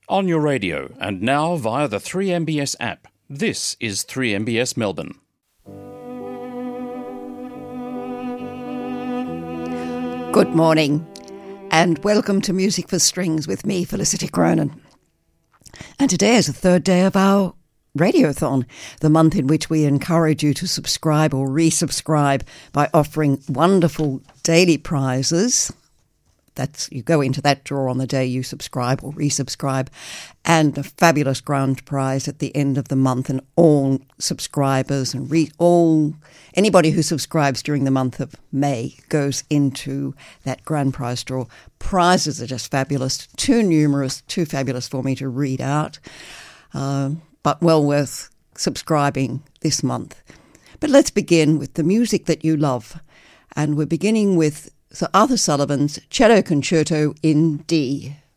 On your radio and now via the 3MBS app. This is 3MBS Melbourne. Good morning and welcome to Music for Strings with me, Felicity Cronin. And today is the third day of our Radiothon, the month in which we encourage you to subscribe or resubscribe by offering wonderful daily prizes. You go into that drawer on the day you subscribe or resubscribe, and a fabulous grand prize at the end of the month. And all subscribers and anybody who subscribes during the month of May goes into that grand prize draw. Prizes are just fabulous, too numerous, too fabulous for me to read out, but well worth subscribing this month. But let's begin with the music that you love, and we're beginning with Sir Arthur Sullivan's Cello Concerto in D.